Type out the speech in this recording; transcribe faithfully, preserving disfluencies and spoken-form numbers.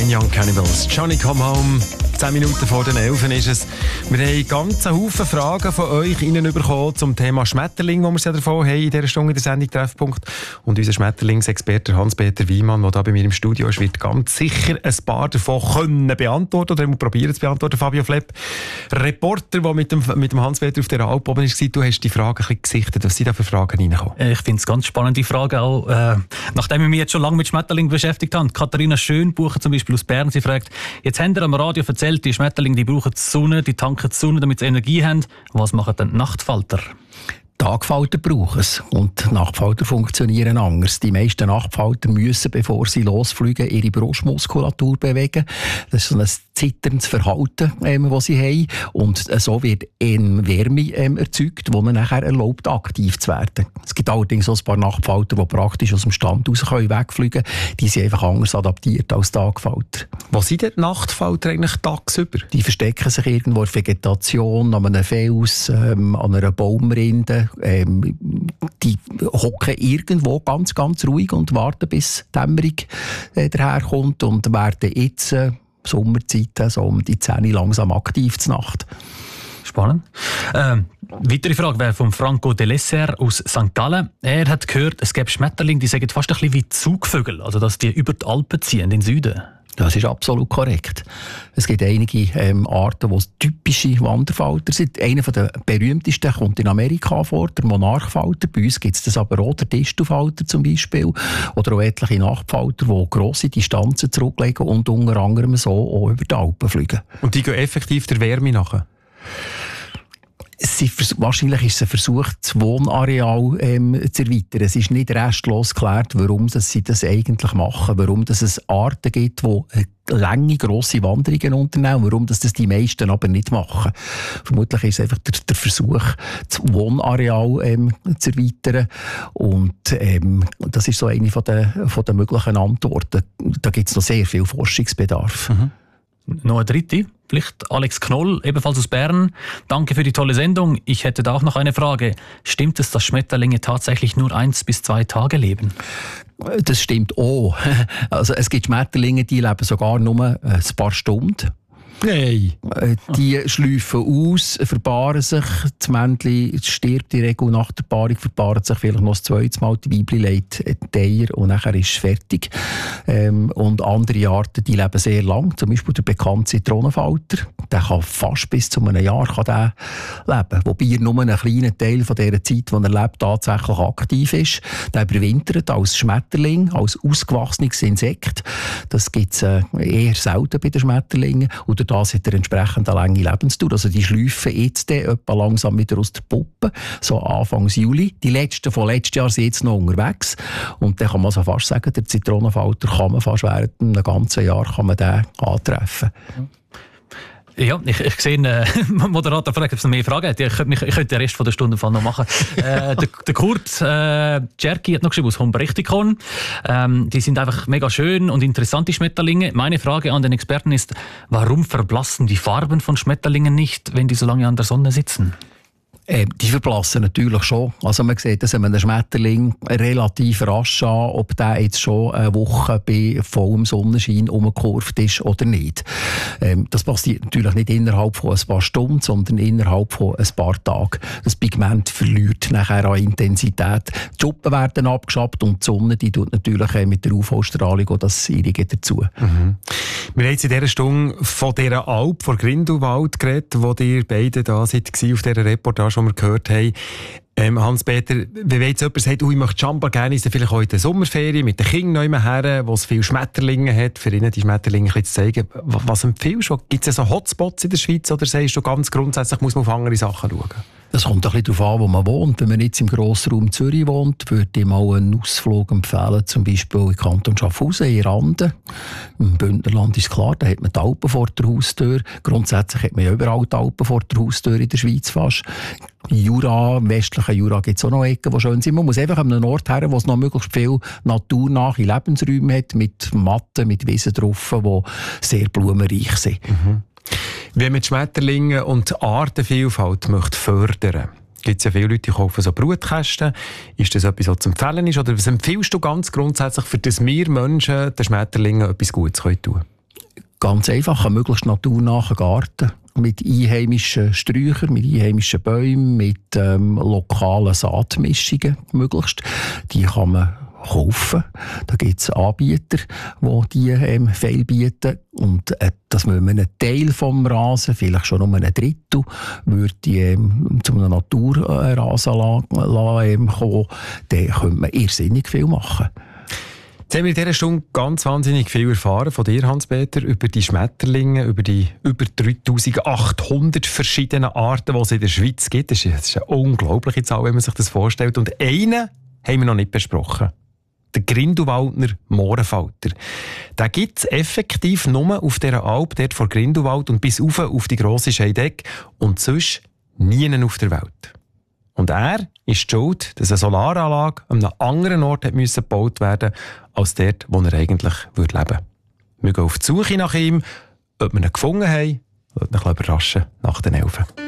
Fine Young Cannibals. Johnny Come Home. Zehn Minuten vor den Elfen ist es. Wir haben ganz Haufen Fragen von euch bekommen zum Thema Schmetterling, wo wir es ja davon haben in dieser Stunde in der Sendung Treffpunkt. Und unser Schmetterlingsexperte Hans-Peter Wiemann, der da bei mir im Studio ist, wird ganz sicher ein paar davon können beantworten oder probieren zu beantworten. Fabio Flepp, Reporter, der mit dem, mit dem Hans-Peter auf der Alp oben war, du hast die Fragen ein bisschen gesichtet. Was sind da für Fragen reingekommen? Ich finde es ganz spannende Frage auch, äh, nachdem ich mich jetzt schon lange mit Schmetterlingen beschäftigt habe. Katharina Schönbucher zum Beispiel aus Bern, sie fragt, jetzt habt ihr am Radio erzählt, die Schmetterlinge, die brauchen die Sonne, die tanken die Sonne, damit sie Energie haben. Was machen denn die Nachtfalter? Tagfalter brauchen es und Nachtfalter funktionieren anders. Die meisten Nachtfalter müssen, bevor sie losfliegen, ihre Brustmuskulatur bewegen. Das ist so ein zitterndes Verhalten, ähm, das sie haben. Und äh, so wird ähm, Wärme ähm, erzeugt, die man nachher erlaubt, aktiv zu werden. Es gibt allerdings auch ein paar Nachtfalter, die praktisch aus dem Stand raus können wegfliegen können. Die sind einfach anders adaptiert als Tagfalter. Was sind denn die Nachtfalter eigentlich tagsüber? Die verstecken sich irgendwo in der Vegetation, an einem Fels, ähm, an einer Baumrinde. Ähm, die hocken irgendwo ganz, ganz ruhig und warten, bis die Dämmerung äh, daherkommt und werden jetzt äh, Sommerzeit, so um die zehn Uhr langsam aktiv zur Nacht. Spannend. Ähm, weitere Frage wäre von Franco de Lesser aus Sankt Gallen. Er hat gehört, es gäbe Schmetterlinge, die sagen fast ein bisschen wie Zugvögel, also dass die über die Alpen ziehen, in den Süden. Das ist absolut korrekt. Es gibt einige ähm, Arten, die typische Wanderfalter sind. Einer der berühmtesten kommt in Amerika vor, der Monarchfalter. Bei uns gibt es das aber auch, der Distelfalter zum Beispiel. Oder auch etliche Nachtfalter, die grosse Distanzen zurücklegen und unter anderem so auch über die Alpen fliegen. Und die gehen effektiv der Wärme nach? Sie, wahrscheinlich ist es ein Versuch, das Wohnareal ähm, zu erweitern. Es ist nicht restlos geklärt, warum das sie das eigentlich machen, warum das es Arten gibt, die lange, grosse Wanderungen unternehmen, warum das, das die meisten aber nicht machen. Vermutlich ist es einfach der, der Versuch, das Wohnareal ähm, zu erweitern. Und ähm, das ist so eine von der, von der möglichen Antworten. Da gibt es noch sehr viel Forschungsbedarf. Mhm. Noch eine dritte, vielleicht Alex Knoll, ebenfalls aus Bern. Danke für die tolle Sendung. Ich hätte da auch noch eine Frage. Stimmt es, dass Schmetterlinge tatsächlich nur eins bis zwei Tage leben? Das stimmt auch. Also es gibt Schmetterlinge, die leben sogar nur ein paar Stunden. Nein. Die schlüpfen aus, verpaaren sich. Das Männchen stirbt in der Regel nach der Paarung, verpaaren sich vielleicht noch das zweite Mal. Die Weibchen legt die Eier und nachher ist es fertig. Ähm, und andere Arten, die leben sehr lang. Zum Beispiel der bekannte Zitronenfalter. Der kann fast bis zu einem Jahr kann der leben. Wobei er nur einen kleinen Teil von dieser Zeit, die er lebt, tatsächlich aktiv ist. Der überwintert als Schmetterling, als ausgewachsenes Insekt. Das gibt es äh, eher selten bei den Schmetterlingen. Und das hat er entsprechend eine lange Lebensdauer. Also die schlüpfen jetzt etwa langsam wieder aus der Puppe, so Anfang Juli. Die letzten von letztes Jahr sind jetzt noch unterwegs. Und dann kann man also fast sagen, der Zitronenfalter kann man fast während einem ganzen Jahr kann man den antreffen. Ja, ich, ich sehe, äh, Moderator fragt, ob es noch mehr Fragen hat. Ich könnte, ich könnte den Rest von der Stunde noch machen. äh, der, der Kurt äh, Jerky hat noch geschrieben aus Humbrichtikon. Ähm, die sind einfach mega schön und interessante Schmetterlinge. Meine Frage an den Experten ist, warum verblassen die Farben von Schmetterlingen nicht, wenn die so lange an der Sonne sitzen? Äh, die verblassen natürlich schon. Also man sieht das an einem Schmetterling relativ rasch an, ob der jetzt schon eine Woche bei vollem Sonnenschein umgekurvt ist oder nicht. Ähm, das passiert natürlich nicht innerhalb von ein paar Stunden, sondern innerhalb von ein paar Tagen. Das Pigment verliert nachher an Intensität. Die Schuppen werden abgeschabt und die Sonne die tut natürlich mit der U V-Strahlung auch das Ihrige dazu. Mhm. Wir haben jetzt in dieser Stunde von dieser Alp, von Grindelwald geredet, wo ihr beide da seid, auf dieser Reportage, die wir gehört haben. Ähm, Hans-Peter, wenn jetzt jemand sagt, oh, ich möchte Chambar gerne, ist vielleicht heute Sommerferien mit den Kindern noch her, wo es viele Schmetterlinge hat, für ihnen die Schmetterlinge ein bisschen zu zeigen. Was empfiehlst du? Gibt es so Hotspots in der Schweiz oder sagst du ganz grundsätzlich, muss man auf andere Sachen schauen? Es kommt ein bisschen darauf an, wo man wohnt. Wenn man jetzt im Grossraum Zürich wohnt, würde ich mal einen Ausflug empfehlen, zum Beispiel in Kanton Schaffhausen, in Randen. Im Bündnerland ist klar, da hat man die Alpen vor der Haustür. Grundsätzlich hat man ja überall die Alpen vor der Haustür in der Schweiz fast. Jura, im westlichen Jura gibt es auch noch Ecken, die schön sind. Man muss einfach an einen Ort her, wo es noch möglichst viel naturnahe Lebensräume hat, mit Matten, mit Wiesen drauf, die sehr blumenreich sind. Mhm. Wenn man die Schmetterlinge und die Artenvielfalt möchte fördern, gibt es ja viele Leute, die kaufen so Brutkästen. Ist das etwas, was zu empfehlen ist? Oder was empfiehlst du ganz grundsätzlich, für das wir Menschen den Schmetterlingen etwas Gutes tun können? Ganz einfach, ein möglichst naturnahen Garten. Mit einheimischen Sträuchern, mit einheimischen Bäumen, mit ähm, lokalen Saatmischungen möglichst. Die kann man kaufen. Da gibt es Anbieter, die die ähm, Fehl bieten. Und äh, dass man einen Teil vom Rasen, vielleicht schon um einen Drittel, würde ähm, zu einer Naturrasenlage ähm, kommen, dann könnte man irrsinnig viel machen. Jetzt haben wir in dieser Stunde ganz wahnsinnig viel erfahren von dir, Hans-Peter, über die Schmetterlinge, über die über dreitausendachthundert verschiedenen Arten, die es in der Schweiz gibt. Das ist, das ist eine unglaubliche Zahl, wenn man sich das vorstellt. Und einen haben wir noch nicht besprochen. Der Grindelwaldner Mohrenfalter. Den gibt es effektiv nur auf dieser Alp, dort vor Grindelwald und bis rauf auf die grosse Scheidegg und sonst nie auf der Welt. Und er ist die Schuld, dass eine Solaranlage an einem anderen Ort hat müssen gebaut werden als dort, wo er eigentlich leben würde. Wir gehen auf die Suche nach ihm. Ob wir ihn gefunden haben, lasst mich überraschen nach den Elfen.